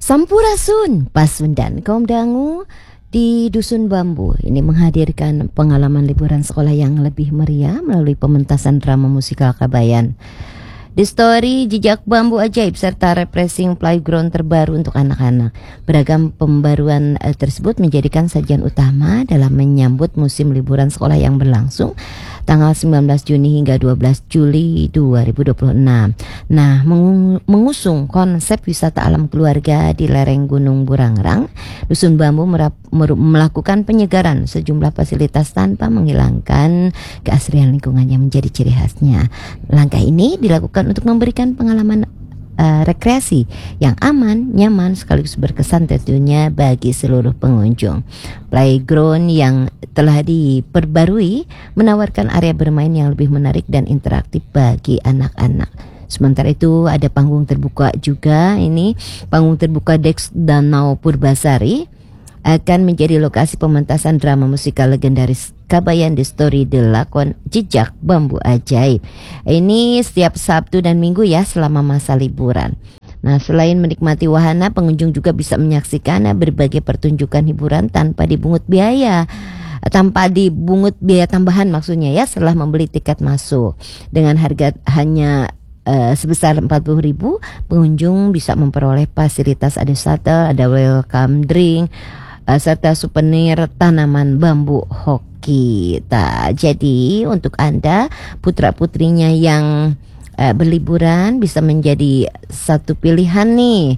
Sampurasun Pasundan kaum dangu di Dusun Bambu ini menghadirkan pengalaman liburan sekolah yang lebih meriah melalui pementasan drama musikal Kabayan. The Story, Jejak Bambu Ajaib serta Refreshing Playground terbaru untuk anak-anak. Beragam pembaruan tersebut menjadikan sajian utama dalam menyambut musim liburan sekolah yang berlangsung tanggal 19 Juni hingga 12 Juli 2026. Nah, mengusung konsep wisata alam keluarga di lereng Gunung Burangrang, Dusun Bambu melakukan penyegaran sejumlah fasilitas tanpa menghilangkan keasrian lingkungan yang menjadi ciri khasnya. Langkah ini dilakukan untuk memberikan pengalaman rekreasi yang aman, nyaman, sekaligus berkesan tentunya bagi seluruh pengunjung. Playground yang telah diperbarui menawarkan area bermain yang lebih menarik dan interaktif bagi anak-anak. Sementara itu ada panggung terbuka juga, ini panggung terbuka Deks Danau Purbasari akan menjadi lokasi pementasan drama musikal legendaris Kabayan The Story The Lakon Jejak Bambu Ajaib. Ini setiap Sabtu dan Minggu ya selama masa liburan. Nah, selain menikmati wahana, pengunjung juga bisa menyaksikan berbagai pertunjukan hiburan tanpa dipungut biaya tambahan maksudnya ya, setelah membeli tiket masuk. Dengan harga hanya sebesar 40.000, pengunjung bisa memperoleh fasilitas, ada shuttle, ada welcome drink, serta souvenir tanaman bambu hoki. Jadi untuk Anda putra-putrinya yang berliburan bisa menjadi satu pilihan nih.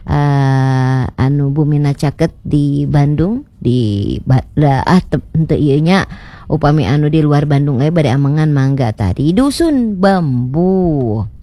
Bumina Caket di Bandung di nya upami di luar Bandung bade amangan mangga tadi Dusun Bambu.